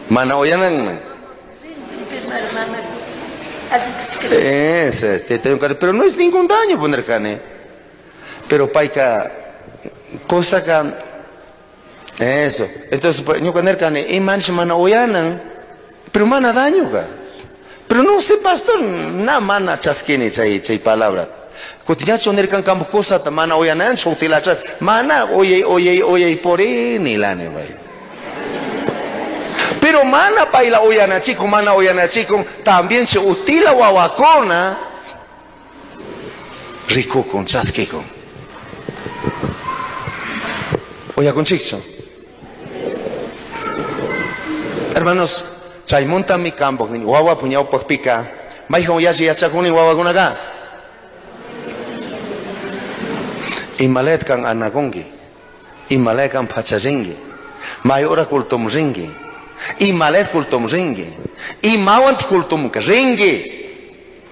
Mana oyanan. Pero no es ningún daño poner carne. Pero paika, cosa que eso. Entonces, yo poner carne, mana oyanan, pero mana daño ka. Pero no sé, pastor, na mana chasquini chay palabra. Cotidiano choner kan campo cosa ta mana oyanan, chotila chat, mana oye por ni la ne vai. Pero mana paila oyana chico, también se utila wawakona rico con chasqueco. Oya con chico. Hermanos, chaymonta mi campo, wawa puñao pica, maijo ya si achakuni wawa gunaga. Imalet kan anagongi, imalet kan pachajengi, mayora kultum ringi. Y malet kultum ringi, y mawant kultum ringi.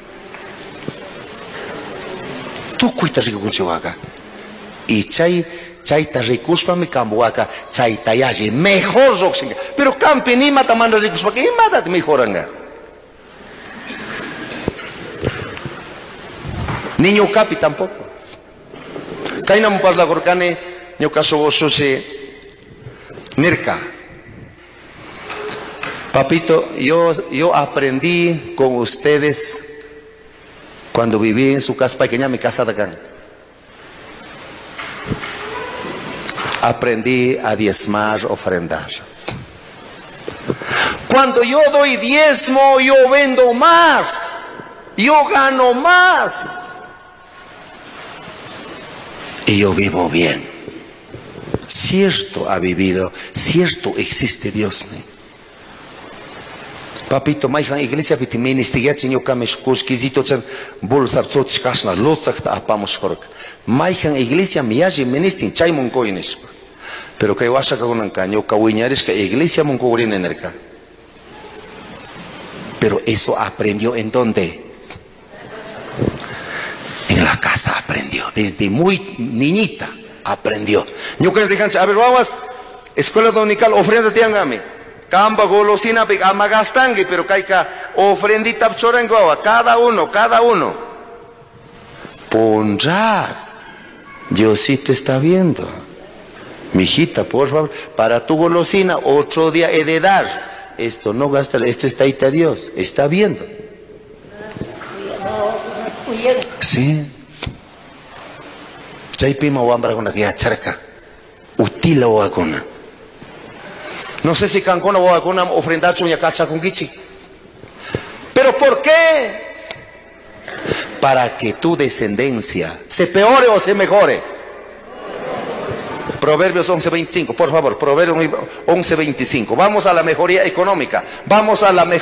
Tu cuitas rico con chihuahua. Y chay ta ricuspa mi cambuaca, chay tayaji mejor roxinga. Pero campi ni mata manda ricuspa que mata mejoranga. Niño capi tampoco. Kaina mupas la gorcane, yo caso gozo se mirka. Papito, yo aprendí con ustedes cuando viví en su casa pequeña, mi casa de acá. Aprendí a diezmar, ofrendar. Cuando yo doy diezmo, yo vendo más, yo gano más y yo vivo bien. Cierto ha vivido, cierto existe Dios. Papito, maihan iglesia piti ministigia chinyo kamesh kuskizito chen bolsa tsots kasna lotsak ta apamos kork. Maihan iglesia miyaji ministin chay monko ines. Pero kay wasa ka kunan kanyo kawiñares ka iglesia monko urin enerka. Pero eso aprendió en dónde? En la casa aprendió, desde muy niñita aprendió. Yo creo que a ver, vamos, escuela dominical, ofrenda tiangame. Camba golosina pe amagastangi, pero caica ofrendita chorangoa, cada uno. Pondrás. Diosito está viendo. Mijita, por favor, para tu golosina, otro día he de dar. Esto no gasta, esto está ahí, Dios, está viendo. Sí. Chaipima wambra con la charca. Utila o agona. No sé si cancona o alguna ofrendar su yacacha con gichi. ¿Pero por qué? Para que tu descendencia se peore o se mejore. Proverbios 11:25, por favor, Proverbios 11:25. Vamos a la mejoría económica. Vamos a la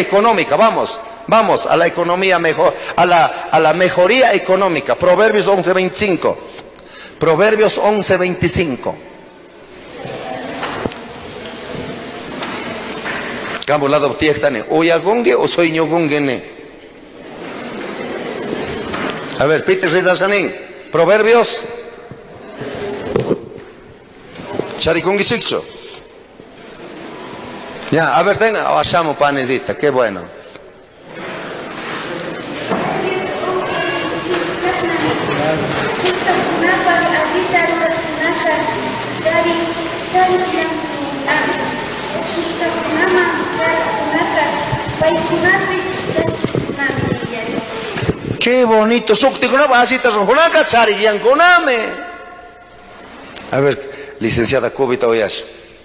economía mejor, a la mejoría económica. Proverbios 11:25. Proverbios 11:25. Campo lado tiestane, oya gonge o soy ño gongene. A ver, Peter Rezasanin, Proverbios. Charicongi Sixo. Ya, a ver, tenga, vayamos panecita, qué bueno. Qué bonito. A ver, licenciada Cubita Oyas.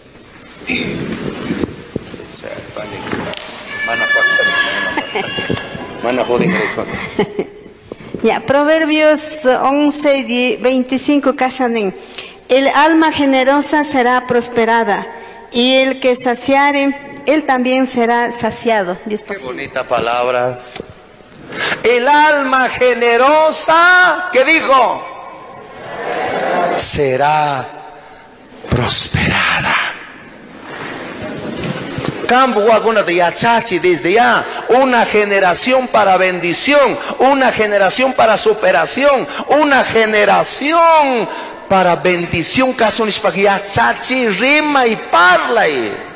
Ya, Proverbios 11:25 Kashanen. El alma generosa será prosperada y el que saciare, él también será saciado. Qué bonita palabra. El alma generosa, ¿qué dijo? Será prosperada. Campo Guaguna de Yachachi, desde ya, una generación para bendición, una generación para superación, una generación para bendición. Caso Yachachi, rima y parla.